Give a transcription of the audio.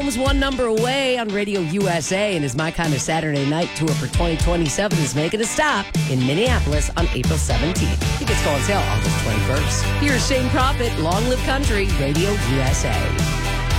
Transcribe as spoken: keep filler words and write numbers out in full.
album's one number away on Radio U S A, and his My Kind of Saturday Night tour for twenty twenty-seven is making a stop in Minneapolis on April seventeenth. Tickets go on sale August twenty-first. Here's Shane Prophet, Long Live Country, Radio U S A.